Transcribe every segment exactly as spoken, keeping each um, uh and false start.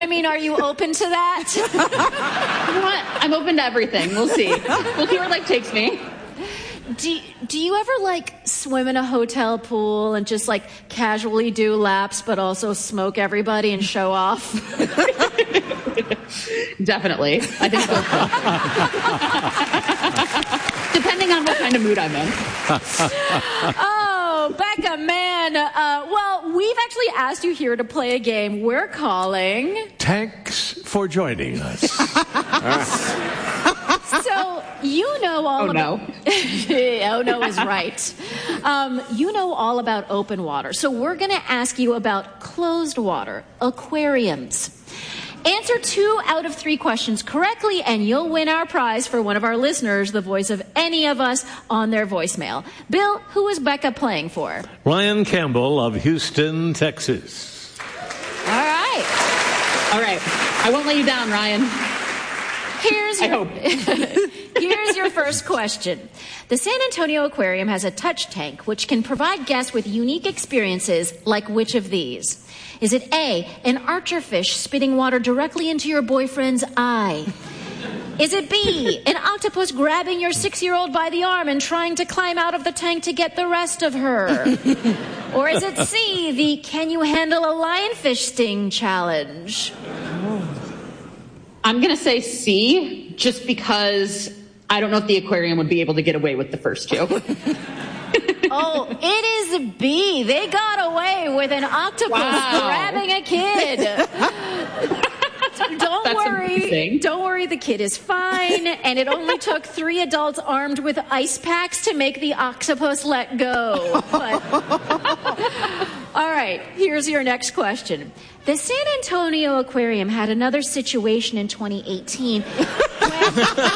I mean, are you open to that? You know what? I'm open to everything. We'll see. We'll see where life takes me. Do, do you ever, like, swim in a hotel pool and just, like, casually do laps but also smoke everybody and show off? Definitely. I think so. Depending on what kind of mood I'm in. Oh, Becca, man. Uh, well, we've actually asked you here to play a game we're calling... Thanks for joining us. So, you know all oh, about... no. Oh, no is right. Um, you know all about open water. So we're going to ask you about closed water, aquariums. Answer two out of three questions correctly, and you'll win our prize for one of our listeners, the voice of any of us on their voicemail. Bill, who is Becca playing for? Ryan Campbell of Houston, Texas. All right. All right. I won't let you down, Ryan. Here's your, I hope. Here's your first question. The San Antonio Aquarium has a touch tank, which can provide guests with unique experiences like which of these? Is it A, an archerfish spitting water directly into your boyfriend's eye? Is it B, an octopus grabbing your six-year-old by the arm and trying to climb out of the tank to get the rest of her? Or is it C, the can you handle a lionfish sting challenge? I'm going to say C, just because I don't know if the aquarium would be able to get away with the first two. Oh, it is B. They got away with an octopus wow. grabbing a kid. Don't That's worry. amazing. Don't worry. The kid is fine. And it only took three adults armed with ice packs to make the octopus let go. But... All right. Here's your next question. The San Antonio Aquarium had another situation in twenty eighteen. When...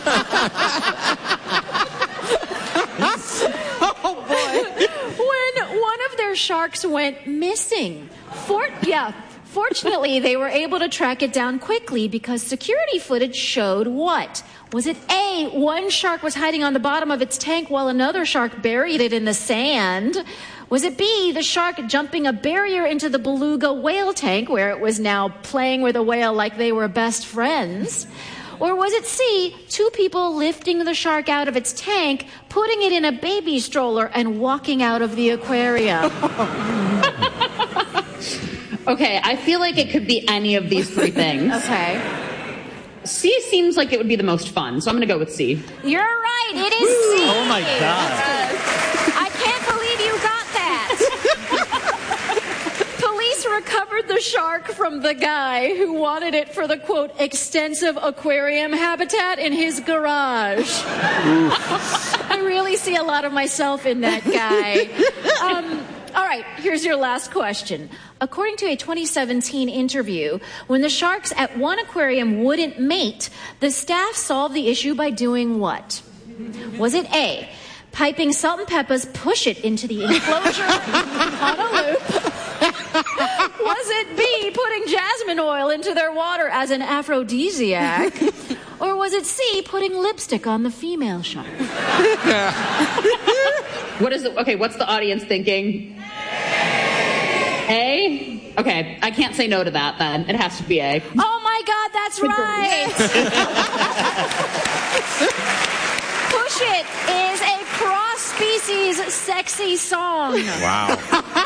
When one of their sharks went missing. For, yeah, fortunately, they were able to track it down quickly because security footage showed what? Was it A, one shark was hiding on the bottom of its tank while another shark buried it in the sand? Was it B, the shark jumping a barrier into the beluga whale tank where it was now playing with a whale like they were best friends? Or was it C, two people lifting the shark out of its tank, putting it in a baby stroller, and walking out of the aquarium? Okay, I feel like it could be any of these three things. Okay. C seems like it would be the most fun, so I'm going to go with C. You're right, it is C. Oh, my God. I can't believe you got that. Police recovered the shark from the guy who wanted it for the, quote, extensive aquarium habitat in his garage. I really see a lot of myself in that guy. Um, all right, here's your last question. According to a twenty seventeen interview, when the sharks at one aquarium wouldn't mate, the staff solved the issue by doing what? Was it A, piping salt and peppers, push it into the enclosure on a loop? Was it B, putting jasmine oil into their water as an aphrodisiac? Or was it C, putting lipstick on the female shark? What is it? Okay, what's the audience thinking? A? Okay, I can't say no to that then. It has to be A. Oh my God, that's right! Push It is a cross-species sexy song. Wow.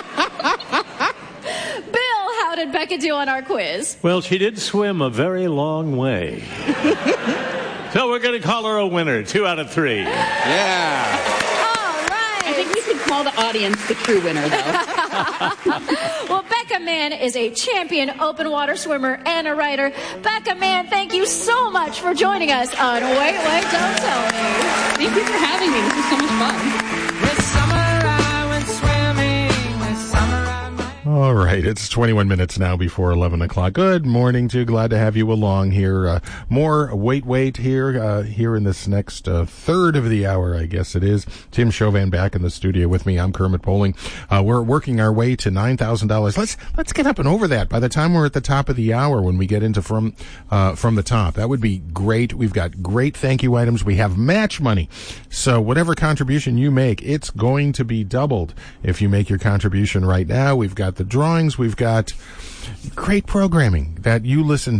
Bill, how did Becca do on our quiz? Well, she did swim a very long way. So we're going to call her a winner. Two out of three. Yeah. I think we should call the audience the true winner, though. Well, Becca Mann is a champion open water swimmer and a writer. Becca Mann, thank you so much for joining us on Wait, Wait, Don't Tell Me. Thank you for having me. This is so much fun. This summer I went swimming. This summer I might... All right, it's twenty-one minutes now before eleven o'clock. Good morning to you. Glad to have you along here. Uh, more Wait, Wait here, uh, here in this next uh, third of the hour, I guess it is. Tim Chauvin back in the studio with me. I'm Kermit Poling. Uh, we're working our way to nine thousand dollars. Let's, let's get up and over that by the time we're at the top of the hour when we get into from, uh, from the top. That would be great. We've got great thank you items. We have match money. So whatever contribution you make, it's going to be doubled if you make your contribution right now. We've got the drawings. We've got great programming that you listen